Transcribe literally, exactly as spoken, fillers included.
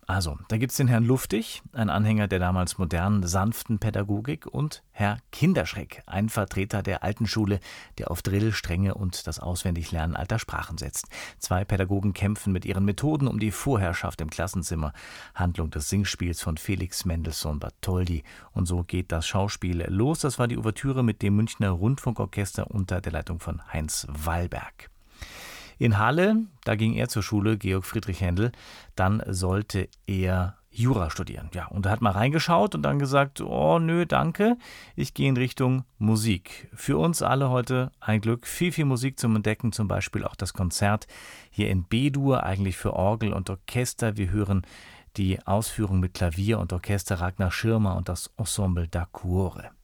Also, da gibt's den Herrn Luftig, ein Anhänger der damals modernen, sanften Pädagogik, und Herr Kinderschreck, ein Vertreter der alten Schule, der auf Drill, Strenge und das Auswendiglernen alter Sprachen setzt. Zwei Pädagogen kämpfen mit ihren Methoden um die Vorherrschaft im Klassenzimmer. Handlung des Singspiels von Felix Mendelssohn Bartholdy. Und so geht das Schauspiel los. Das war die Ouvertüre mit dem Münchner Rundfunkorchester unter der Leitung von Heinz Wallberg. In Halle, da ging er zur Schule, Georg Friedrich Händel, dann sollte er Jura studieren. Ja, und er hat mal reingeschaut und dann gesagt, oh nö, danke, ich gehe in Richtung Musik. Für uns alle heute ein Glück, viel, viel Musik zum Entdecken, zum Beispiel auch das Konzert hier in B-Dur, eigentlich für Orgel und Orchester. Wir hören die Ausführung mit Klavier und Orchester Ragnar Schirmer und das Ensemble da Cuore.